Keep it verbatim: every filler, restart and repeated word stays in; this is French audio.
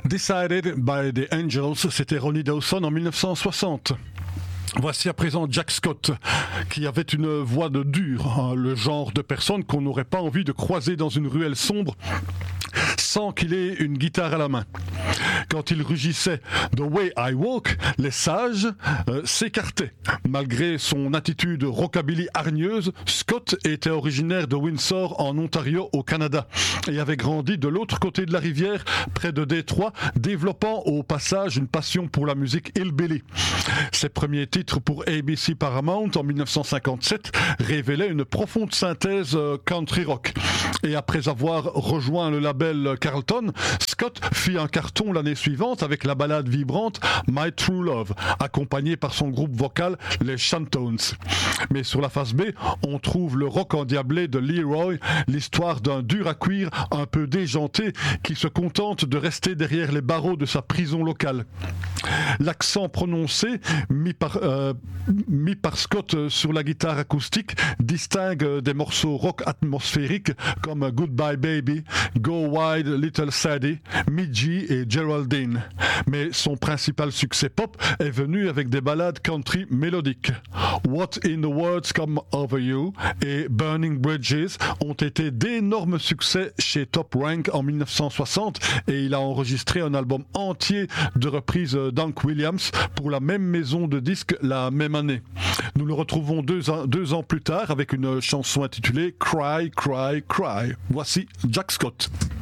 Decided by the Angels, c'était Ronnie Dawson en dix-neuf cent soixante. Voici à présent Jack Scott, qui avait une voix de dur, hein, le genre de personne qu'on n'aurait pas envie de croiser dans une ruelle sombre sans qu'il ait une guitare à la main. Quand il rugissait « The way I walk », les sages euh, s'écartaient. Malgré son attitude rockabilly hargneuse, Scott était originaire de Windsor en Ontario au Canada et avait grandi de l'autre côté de la rivière, près de Détroit, développant au passage une passion pour la musique hillbilly. Ses premiers titres pour A B C Paramount en dix-neuf cent cinquante-sept révélaient une profonde synthèse country rock. Et après avoir rejoint le label Carlton, Scott fit un carton l'année suivante avec la ballade vibrante My True Love, accompagnée par son groupe vocal les Shantones. Mais sur la face B, on trouve le rock endiablé de Leroy, l'histoire d'un dur à cuire un peu déjanté qui se contente de rester derrière les barreaux de sa prison locale. L'accent prononcé, mis par, euh, mis par Scott sur la guitare acoustique, distingue des morceaux rock atmosphériques comme Goodbye Baby, Go Wide Little Sadie, Midgie et Geraldine. Mais son principal succès pop est venu avec des ballades country mélodiques. What in the Words Come Over You et Burning Bridges ont été d'énormes succès chez Top Rank en dix-neuf cent soixante et il a enregistré un album entier de reprises d'Hank Williams pour la même maison de disques la même année. Nous le retrouvons deux ans, deux ans plus tard avec une chanson intitulée Cry, Cry, Cry. Voici Jack Scott.